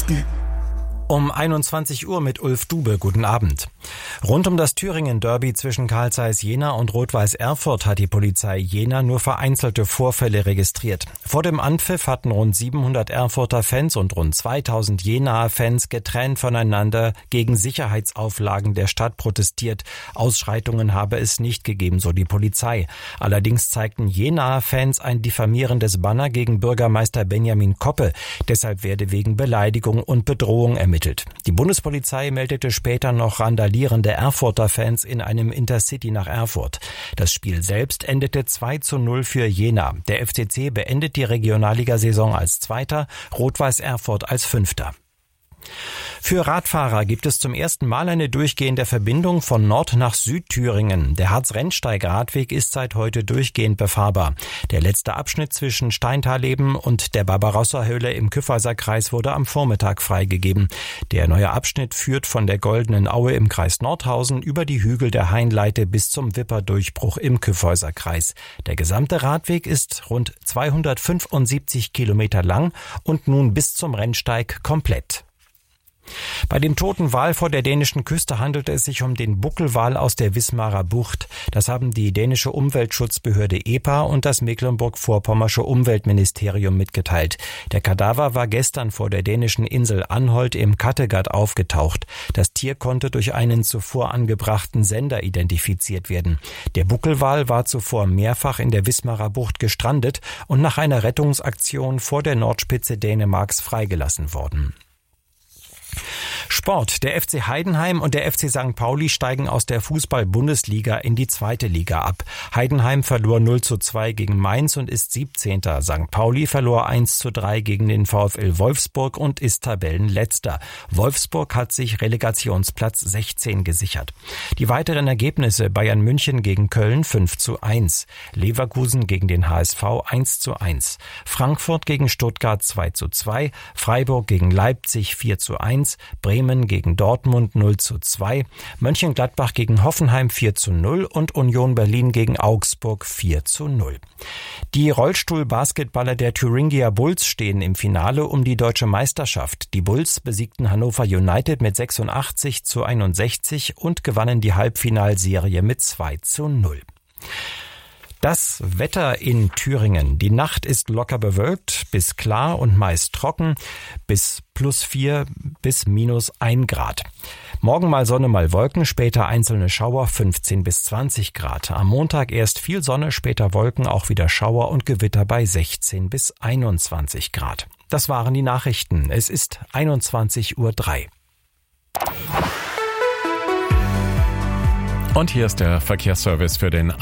Nachrichten. Um 21 Uhr mit Ulf Dube. Guten Abend. Rund um das Thüringen-Derby zwischen Carl Zeiss Jena und Rot-Weiß Erfurt hat die Polizei Jena nur vereinzelte Vorfälle registriert. Vor dem Anpfiff hatten rund 700 Erfurter Fans und rund 2000 Jenaer Fans getrennt voneinander gegen Sicherheitsauflagen der Stadt protestiert. Ausschreitungen habe es nicht gegeben, so die Polizei. Allerdings zeigten Jenaer Fans ein diffamierendes Banner gegen Bürgermeister Benjamin Koppe. Deshalb werde wegen Beleidigung und Bedrohung ermittelt. Die Bundespolizei meldete später noch randalierende Erfurter Fans in einem Intercity nach Erfurt. Das Spiel selbst endete 2:0 für Jena. Der FCC beendet die Regionalligasaison als Zweiter, Rot-Weiß Erfurt als Fünfter. Für Radfahrer gibt es zum ersten Mal eine durchgehende Verbindung von Nord- nach Südthüringen. Der Harz-Rennsteig-Radweg ist seit heute durchgehend befahrbar. Der letzte Abschnitt zwischen Steintaleben und der Barbarossa-Höhle im Kyffhäuser Kreis wurde am Vormittag freigegeben. Der neue Abschnitt führt von der Goldenen Aue im Kreis Nordhausen über die Hügel der Hainleite bis zum Wipperdurchbruch im Kyffhäuser Kreis. Der gesamte Radweg ist rund 275 Kilometer lang und nun bis zum Rennsteig komplett. Bei dem toten Wal vor der dänischen Küste handelte es sich um den Buckelwal aus der Wismarer Bucht. Das haben die dänische Umweltschutzbehörde EPA und das Mecklenburg-Vorpommersche Umweltministerium mitgeteilt. Der Kadaver war gestern vor der dänischen Insel Anholt im Kattegat aufgetaucht. Das Tier konnte durch einen zuvor angebrachten Sender identifiziert werden. Der Buckelwal war zuvor mehrfach in der Wismarer Bucht gestrandet und nach einer Rettungsaktion vor der Nordspitze Dänemarks freigelassen worden. Sport. Der FC Heidenheim und der FC St. Pauli steigen aus der Fußball-Bundesliga in die zweite Liga ab. Heidenheim verlor 0:2 gegen Mainz und ist 17. St. Pauli verlor 1:3 gegen den VfL Wolfsburg und ist Tabellenletzter. Wolfsburg hat sich Relegationsplatz 16 gesichert. Die weiteren Ergebnisse: Bayern München gegen Köln 5:1, Leverkusen gegen den HSV 1:1, Frankfurt gegen Stuttgart 2:2, Freiburg gegen Leipzig 4:1, Bremen gegen Dortmund 0:2, Mönchengladbach gegen Hoffenheim 4:0 und Union Berlin gegen Augsburg 4:0. Die Rollstuhl-Basketballer der Thuringia Bulls stehen im Finale um die deutsche Meisterschaft. Die Bulls besiegten Hannover United mit 86:61 und gewannen die Halbfinalserie mit 2:0. Das Wetter in Thüringen. Die Nacht ist locker bewölkt bis klar und meist trocken bis +4 bis -1 Grad. Morgen mal Sonne, mal Wolken, später einzelne Schauer 15 bis 20 Grad. Am Montag erst viel Sonne, später Wolken, auch wieder Schauer und Gewitter bei 16 bis 21 Grad. Das waren die Nachrichten. Es ist 21:03 Uhr. Und hier ist der Verkehrsservice für den